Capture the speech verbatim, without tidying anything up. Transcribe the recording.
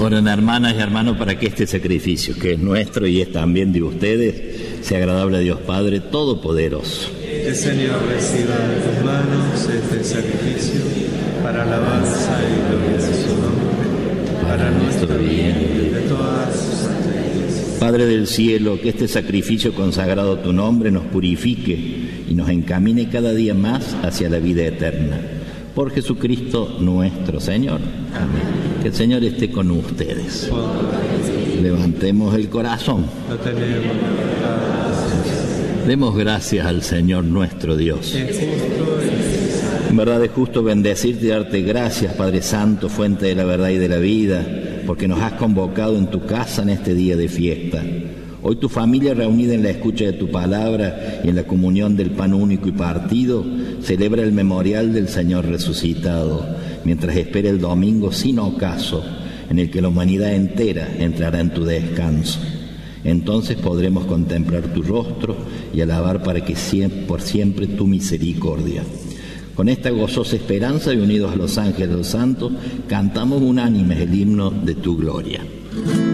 Oren, hermanas y hermanos, para que este sacrificio, que es nuestro y es también de ustedes, sea agradable a Dios Padre Todopoderoso. Que Señor reciba de tus manos este sacrificio para alabanza y gloria de su nombre, para nuestro bien y de todas sus santas iglesias. Padre del cielo, que este sacrificio consagrado a tu nombre nos purifique y nos encamine cada día más hacia la vida eterna. Por Jesucristo nuestro Señor. Amén. Que el Señor esté con ustedes. Levantemos el corazón. Lo tenemos. Demos gracias al Señor nuestro Dios. En verdad es justo bendecirte y darte gracias, Padre Santo, fuente de la verdad y de la vida, porque nos has convocado en tu casa en este día de fiesta. Hoy tu familia, reunida en la escucha de tu palabra y en la comunión del pan único y partido, celebra el memorial del Señor resucitado, mientras espera el domingo sin ocaso, en el que la humanidad entera entrará en tu descanso. Entonces podremos contemplar tu rostro y alabar para que siempre, por siempre tu misericordia. Con esta gozosa esperanza y unidos a los ángeles y los santos, cantamos unánimes el himno de tu gloria.